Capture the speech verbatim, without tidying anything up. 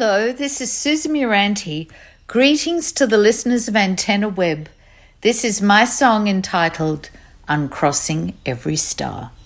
Hello, this is Susan Muranti. Greetings to the listeners of Antenna Web. This is my song entitled Uncrossing Every Star.